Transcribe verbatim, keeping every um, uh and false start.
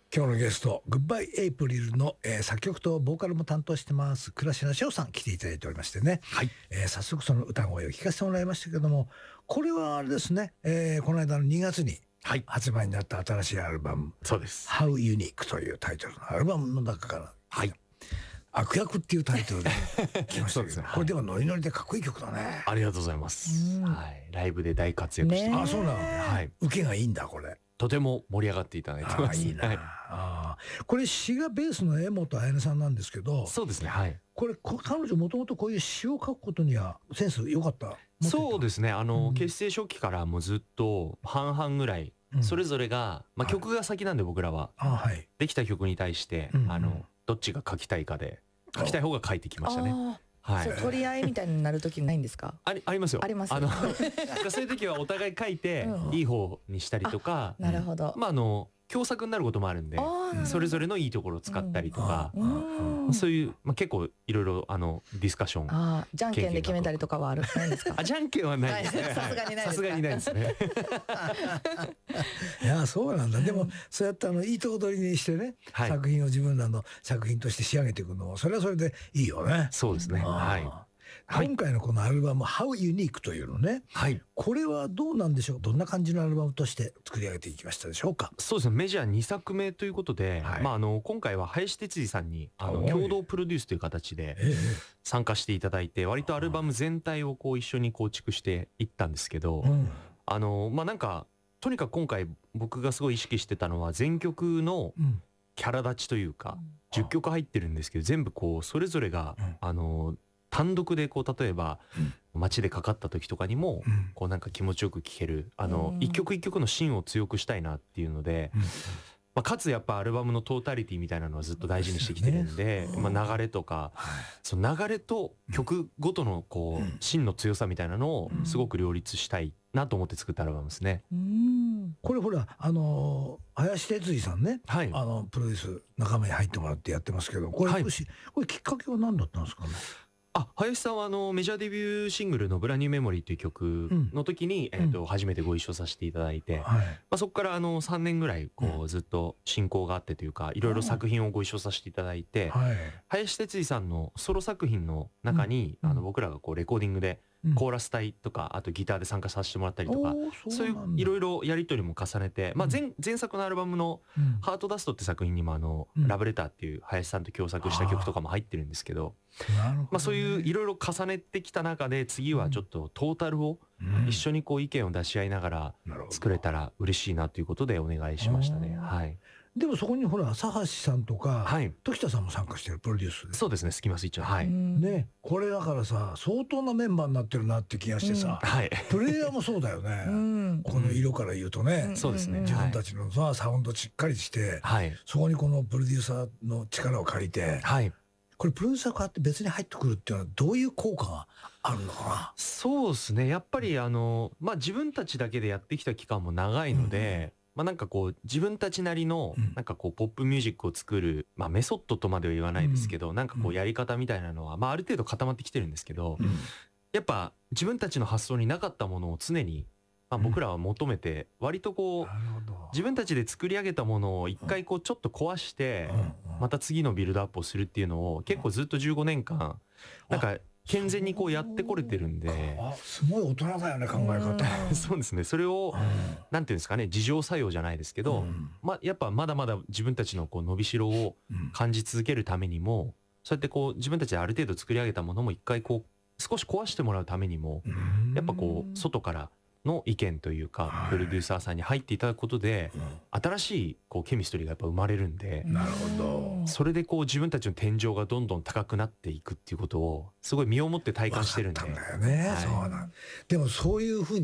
今日のゲストグッバイエイプリルの、えー、作曲とボーカルも担当してます倉科翔さん来ていただいておりましてね、 はい、 えー、早速その歌声を聞かせてもらいましたけども、これはあれですね、えー、この間のにがつに発売になった新しいアルバム、 そうです、 How Unique というタイトルのアルバムの中から、 はい、 悪役っていうタイトルで来ましたけど、 ですね、 これでもノリノリでかっこいい曲だね。 ありがとうございます、はい、ライブで大活躍して、 あ、そうなの、 はい、 受けがいいんだこれ。 とても盛り上がっていただいてます。 あ、いいな、 はい、 あ、これ詩がベースの江本彩音さんなんですけど。 そうですね、はい、 これ彼女もともとこういう詩を書くことにはセンス良かった。 そうですね、あの、うん、結成初期からもうずっと半々ぐらい、うん、それぞれが、まあ、曲が先なんで僕らは、はい、できた曲に対して、うんうん、あのどっちが書きたいかで書きたい方が書いてきましたね。はい、 そう、取り合いみたいになる時ないんですか？ あり、ありますよ。 あります。 あのそういう時はお互い書いて、うん、いい方にしたりとか、 なるほど。 まああの共作になることもあるんで、それぞれのいいところを使ったりとか、 うん、 そういう、まあ、結構いろいろあのディスカッション、 あ、じゃんけんで決めたりとかはあるないんですか？ あ、じゃんけんはないですね。 さすがにないですか？ さすがにないですね。 いや、そうなんだ。でもそうやってあのいいとこ取りにしてね、はい、作品を自分らの作品として仕上げていくのもそれはそれでいいよね。 そうですね。はい。 今回のこのアルバム How Unique というのね、はい、これはどうなんでしょう。どんな感じのアルバムとして作り上げていきましたでしょうか？ そうですね、メジャーにさくめということで、はい、まあ、あの今回は林哲司さんにあの共同プロデュースという形で参加していただいて、割とアルバム全体をこう一緒に構築していったんですけど、うん、あのまあなんかとにかく今回僕がすごい意識してたのは全曲のキャラ立ちというか、うん、じゅっきょく入ってるんですけど全部こうそれぞれが、うん、あの単独でこう例えば街でかかった時とかにもこうなんか気持ちよく聴ける、あの一曲一曲の芯を強くしたいなっていうので、まあかつやっぱアルバムのトータリティみたいなのはずっと大事にしてきてるんで、まあ流れとかその流れと曲ごとのこう芯の強さみたいなのをすごく両立したいなと思って作ったアルバムですね。 うん、これほらあの林哲司さんね、はい、あのプロデュース仲間に入ってもらってやってますけど、これ、はい、これきっかけは何だったんですかね？ あ、林さんはあのメジャーデビューシングルの「ブランニューメモリー」という曲の時に、うん、えー、と初めてご一緒させていただいて、うん、まあ、そこからあのさんねんぐらいこう、うん、ずっと親交があってというかいろいろ作品をご一緒させていただいて、はい、林哲司さんのソロ作品の中に、うん、あの僕らがこうレコーディングでコーラス隊とかあとギターで参加させてもらったりとか、そういういろいろやり取りも重ねて、まあ、前, 前作のアルバムの「ハートダスト」って作品にもあの、うん、ラブレターっていう林さんと共作した曲とかも入ってるんですけど、まあ、そういういろいろ重ねてきた中で次はちょっとトータルを一緒にこう意見を出し合いながら作れたら嬉しいなということでお願いしましたね。はい。 でもそこにほら佐橋さんとか、はい、時田さんも参加してるプロデュースで。 そうですね、スキマスイッチは、はい、 ね、これだからさ相当なメンバーになってるなって気がしてさ、うん、はい、プレイヤーもそうだよね、うん、この色から言うとね、うん、 そうですね、 自分たちのさサウンドしっかりして、はい、そこにこのプロデューサーの力を借りて、はい、これプロデューサー変わって別に入ってくるっていうのはどういう効果があるのかな？ そうですね、やっぱりあの、まあ、自分たちだけでやってきた期間も長いので、うん、まあ、なんかこう自分たちなりのなんかこうポップミュージックを作る、まあ、メソッドとまでは言わないですけど、なんかこうやり方みたいなのは、まあ、ある程度固まってきてるんですけど、やっぱ自分たちの発想になかったものを常に、まあ、僕らは求めて、割とこう自分たちで作り上げたものを一回こうちょっと壊してまた次のビルドアップをするっていうのを結構ずっとじゅうごねんかんなんか健全にこうやってこれてるんで、 すごい大人だよね、考え方。 そうですね、それをなんていうんですかね、自浄作用じゃないですけど、まあやっぱまだまだ自分たちのこう伸びしろを感じ続けるためにも、そうやってこう自分たちである程度作り上げたものも一回こう少し壊してもらうためにも、やっぱこう外からの意見というかプロデューサーさんに入っていただくことで新しいこうケミストリーがやっぱ生まれるんで、 なるほど、 それでこう自分たちの天井がどんどん高くなっていくっていうことをすごい身をもって体感してるんで。 分かったんだよね、はい、そうなんでもそういうふうに